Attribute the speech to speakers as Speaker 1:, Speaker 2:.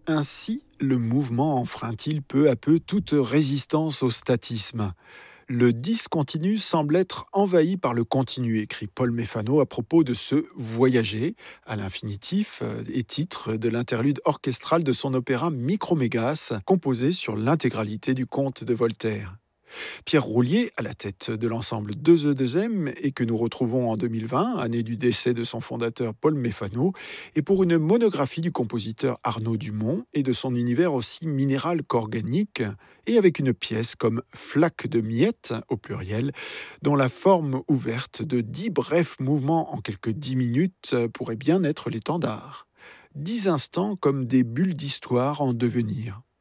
Speaker 1: Ainsi, le mouvement enfreint-il peu à peu toute résistance au statisme. Le discontinu semble être envahi par le continu, écrit Paul Méfano à propos de ce voyager, à l'infinitif, et titre de l'interlude orchestral de son opéra Micromégas, composé sur l'intégralité du conte de Voltaire. Pierre Roulier, à la tête de l'ensemble 2E2M et que nous retrouvons en 2020, année du décès de son fondateur Paul Méfano, et pour une monographie du compositeur Arnaud Dumont et de son univers aussi minéral qu'organique, et avec une pièce comme Flaque de miettes, au pluriel, dont la forme ouverte de 10 brefs mouvements en quelques 10 minutes pourrait bien être l'étendard. 10 instants comme des bulles d'histoire en devenir.